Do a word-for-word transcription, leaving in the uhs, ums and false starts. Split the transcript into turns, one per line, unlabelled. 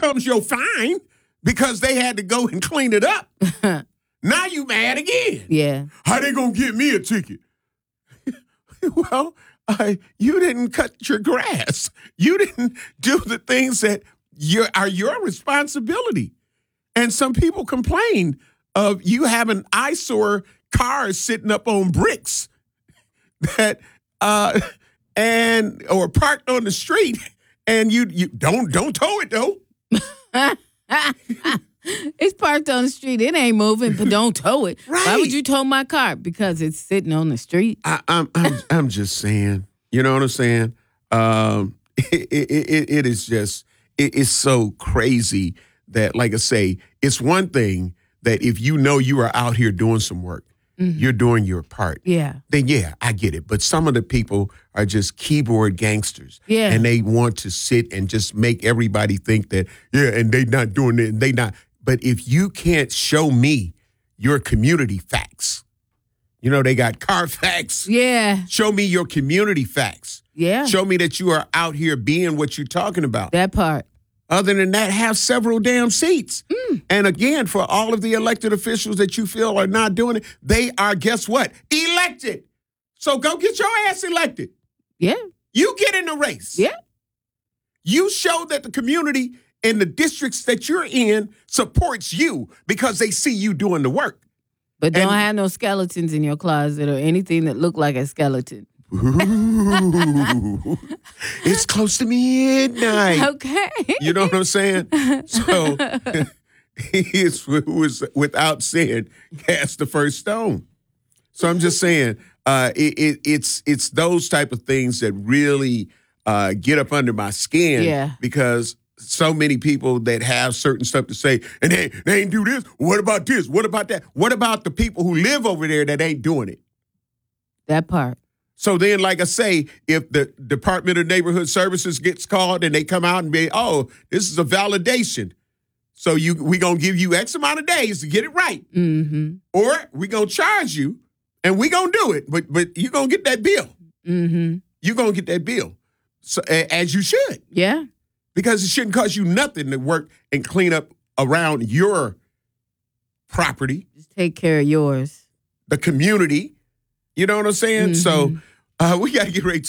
comes your fine because they had to go and clean it up. Now you mad again.
Yeah.
How they gonna get me a ticket? Well, uh, you didn't cut your grass. You didn't do the things that your, are your responsibility. And some people complain of you having eyesore cars sitting up on bricks that uh, and or parked on the street, and you you don't don't tow it though.
It's parked on the street. It ain't moving, but don't tow it.
Right.
Why would you tow my car? Because it's sitting on the street.
I, I'm I'm I'm just saying. You know what I'm saying? Um, it, it, it, it is just it, it's so crazy that, like I say, it's one thing that if you know you are out here doing some work, mm-hmm. you're doing your part.
Yeah.
Then yeah, I get it. But some of the people are just keyboard gangsters.
Yeah.
And they want to sit and just make everybody think that, yeah, and they not doing it, and they not. But if you can't show me your community facts, you know, they got Carfax.
Yeah.
Show me your community facts.
Yeah.
Show me that you are out here being what you're talking about.
That part.
Other than that, have several damn seats.
Mm.
And again, for all of the elected officials that you feel are not doing it, they are, guess what? Elected. So go get your ass elected.
Yeah.
You get in the race.
Yeah.
You show that the community in the districts that you're in supports you because they see you doing the work.
But don't
And-
have no skeletons in your closet or anything that look like a skeleton.
Ooh, it's close to midnight.
Okay.
You know what I'm saying? So he is who was without sin cast the first stone. So I'm just saying, uh, it, it, it's it's those type of things that really uh, get up under my skin.
Yeah.
Because so many people that have certain stuff to say, and they, they ain't do this. What about this? What about that? What about the people who live over there that ain't doing it?
That part.
So then, like I say, if the Department of Neighborhood Services gets called and they come out and be, oh, this is a validation. So you we going to give you X amount of days to get it right.
Mm-hmm.
Or we going to charge you and we going to do it. But but you're going to get that bill.
Mm-hmm.
You're going to get that bill. So, a- as you should.
Yeah.
Because it shouldn't cost you nothing to work and clean up around your property,
Just take care of yours.
the community. You know what I'm saying?
Mm-hmm.
So uh, we got to get ready to